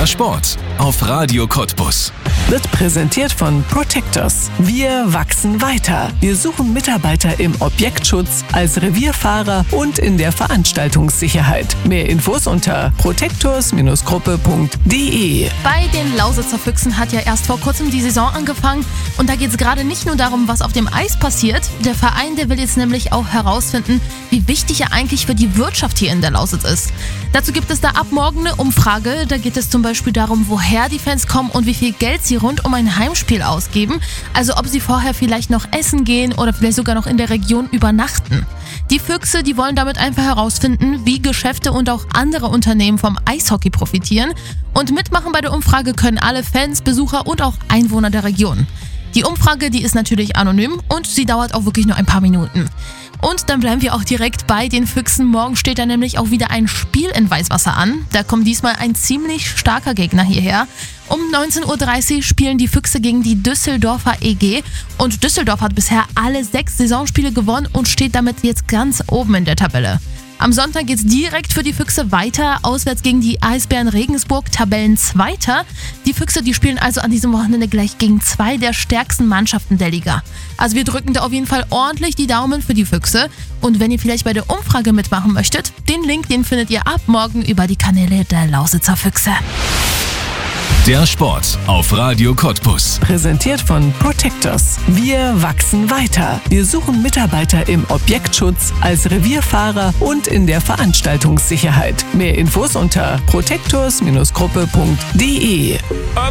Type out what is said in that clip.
Der Sport auf Radio Cottbus. Wird präsentiert von Protectors. Wir wachsen weiter. Wir suchen Mitarbeiter im Objektschutz, als Revierfahrer und in der Veranstaltungssicherheit. Mehr Infos unter protectors-gruppe.de. Bei den Lausitzer Füchsen hat ja erst vor kurzem die Saison angefangen und da geht es gerade nicht nur darum, was auf dem Eis passiert. Der Verein, der will jetzt nämlich auch herausfinden, wie wichtig er eigentlich für die Wirtschaft hier in der Lausitz ist. Dazu gibt es da ab morgen eine Umfrage. Da geht es zum Beispiel darum, woher die Fans kommen und wie viel Geld sie rund um ein Heimspiel ausgeben. Also ob sie vorher vielleicht noch essen gehen oder vielleicht sogar noch in der Region übernachten. Die Füchse, die wollen damit einfach herausfinden, wie Geschäfte und auch andere Unternehmen vom Eishockey profitieren. Und mitmachen bei der Umfrage können alle Fans, Besucher und auch Einwohner der Region. Die Umfrage, die ist natürlich anonym und sie dauert auch wirklich nur ein paar Minuten. Und dann bleiben wir auch direkt bei den Füchsen. Morgen steht da nämlich auch wieder ein Spiel in Weißwasser an. Da kommt diesmal ein ziemlich starker Gegner hierher. Um 19:30 Uhr spielen die Füchse gegen die Düsseldorfer EG. Und Düsseldorf hat bisher alle 6 Saisonspiele gewonnen und steht damit jetzt ganz oben in der Tabelle. Am Sonntag geht's direkt für die Füchse weiter, auswärts gegen die Eisbären Regensburg, Tabellenzweiter. Die Füchse, die spielen also an diesem Wochenende gleich gegen 2 der stärksten Mannschaften der Liga. Also wir drücken da auf jeden Fall ordentlich die Daumen für die Füchse. Und wenn ihr vielleicht bei der Umfrage mitmachen möchtet, den Link, den findet ihr ab morgen über die Kanäle der Lausitzer Füchse. Der Sport auf Radio Cottbus. Präsentiert von Protectors. Wir wachsen weiter. Wir suchen Mitarbeiter im Objektschutz, als Revierfahrer und in der Veranstaltungssicherheit. Mehr Infos unter protectors-gruppe.de.